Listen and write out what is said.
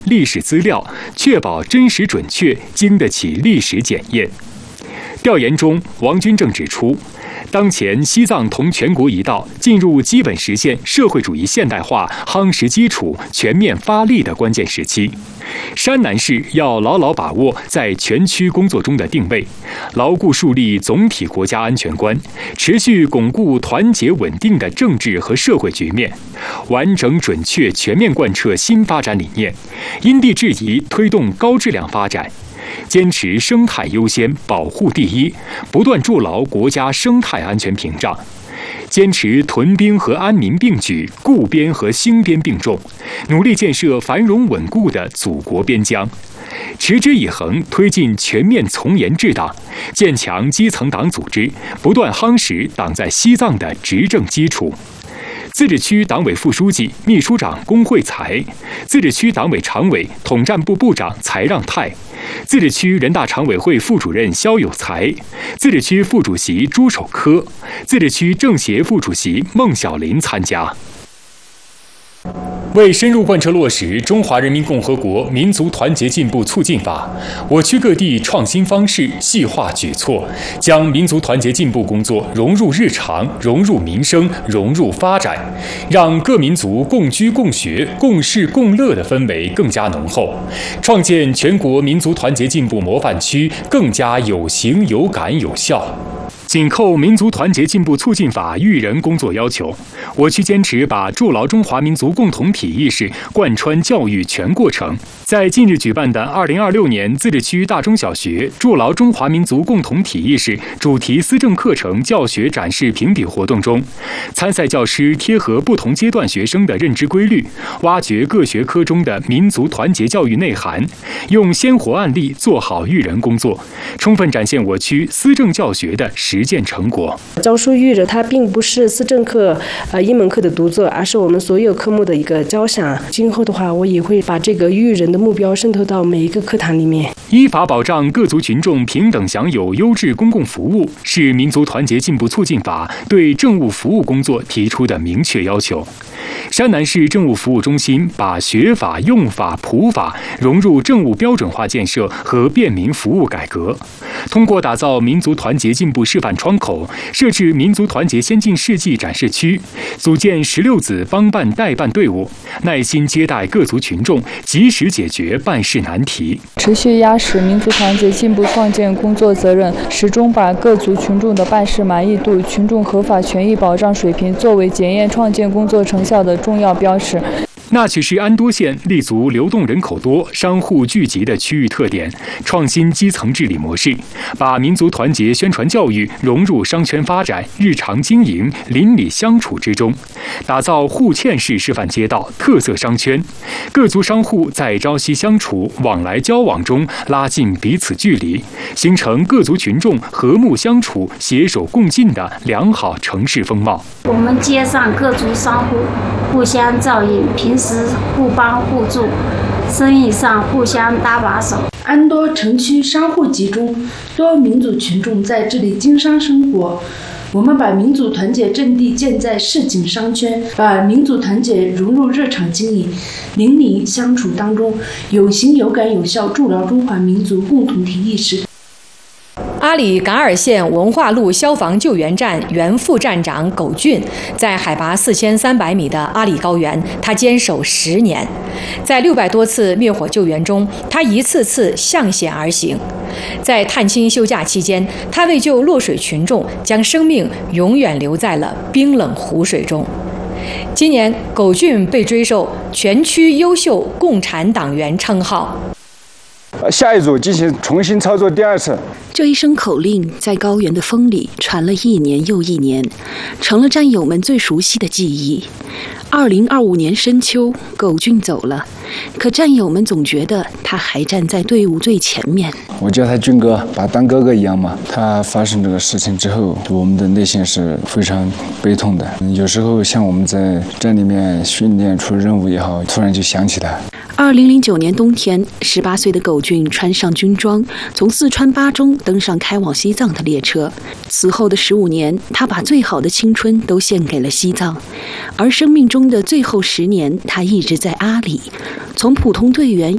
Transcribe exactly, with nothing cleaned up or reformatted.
历史资料，确保真实准确，经得起历史检验。调研中，王军正指出，当前西藏同全国一道进入基本实现社会主义现代化夯实基础、全面发力的关键时期。山南市要牢牢把握在全区工作中的定位，牢固树立总体国家安全观，持续巩固团结稳定的政治和社会局面，完整准确全面贯彻新发展理念，因地制宜推动高质量发展。坚持生态优先、保护第一，不断筑牢国家生态安全屏障；坚持屯兵和安民并举、固边和兴边并重，努力建设繁荣稳固的祖国边疆；持之以恒推进全面从严治党，建强基层党组织，不断夯实党在西藏的执政基础。自治区党委副书记、秘书长龚慧才，自治区党委常委、统战部部长财让泰，自治区人大常委会副主任肖有才，自治区副主席朱守科，自治区政协副主席孟小林参加。为深入贯彻落实《中华人民共和国民族团结进步促进法》，我区各地创新方式、细化举措，将民族团结进步工作融入日常、融入民生、融入发展，让各民族共居共学、共事共乐的氛围更加浓厚，创建全国民族团结进步模范区更加有形、有感、有效。紧扣民族团结进步促进法育人工作要求，我区坚持把筑牢中华民族共同体意识贯穿教育全过程。在近日举办的二零二六年自治区大中小学筑牢中华民族共同体意识主题思政课程教学展示评比活动中，参赛教师贴合不同阶段学生的认知规律，挖掘各学科中的民族团结教育内涵，用鲜活案例做好育人工作，充分展现我区思政教学的实践成果。 教书育人，它并不是思政课、呃一门课的独作，而是我们所有科目的一个交响。今后的话，我也会把这个育人的目标渗透到每一个课堂里面。 依法保障各族群众平等享有优质公共服务，是民族团结进步促进法对政务服务工作提出的明确要求。山南市政务服务中心把学法、用法、普法融入政务标准化建设和便民服务改革，通过打造民族团结进步示范窗口，设置民族团结先进事迹展示区，组建十六子帮办代办队伍，耐心接待各族群众，及时解决办事难题， 持续压实民族团结进步创建工作责任，始终把各族群众的办事满意度、群众合法权益保障水平作为检验创建工作成效的重要标识。 那曲市安多县立足流动人口多、商户聚集的区域特点，创新基层治理模式，把民族团结宣传教育融入商圈发展、日常经营、邻里相处之中，打造互嵌式示范街道、特色商圈，各族商户在朝夕相处、往来交往中拉近彼此距离，形成各族群众和睦相处、携手共进的良好城市风貌。 我们街上各族商户互相照应，平时互帮互助，生意上互相搭把手。 安多城区商户集中，多民族群众在这里经商生活。我们把民族团结阵地建在市井商圈，把民族团结融入日常经营、邻里相处当中，有形有感有效筑牢中华民族共同体意识。 阿里噶尔县文化路消防救援站原副站长苟俊，在海拔四千三百米的阿里高原，他坚守十年，在六百多次灭火救援中，他一次次向险而行。在探亲休假期间，他为救落水群众，将生命永远留在了冰冷湖水中。今年，苟俊被追授全区优秀共产党员称号。 下一组进行重新操作第二次。 这一声口令在高原的风里传了一年又一年，成了战友们最熟悉的记忆。二零二五年深秋，苟俊走了，可战友们总觉得他还站在队伍最前面。 我叫他俊哥，把当哥哥一样嘛。他发生这个事情之后，我们的内心是非常悲痛的。有时候像我们在站里面训练出任务也好，突然就想起他。 二零零九年冬天，十八岁的苟俊穿上军装，从四川巴中登上开往西藏的列车。此后的十五年，他把最好的青春都献给了西藏，而生命中的最后十年，他一直在阿里，从普通队员